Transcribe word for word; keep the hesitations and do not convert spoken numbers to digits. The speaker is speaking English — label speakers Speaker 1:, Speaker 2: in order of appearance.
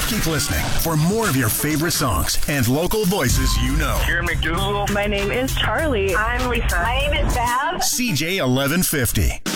Speaker 1: Keep listening for more of your favorite songs and local voices you know.
Speaker 2: Karen McDougal.
Speaker 3: My name is Charlie.
Speaker 4: I'm Lisa.
Speaker 5: My name is Bev.
Speaker 1: C J eleven fifty.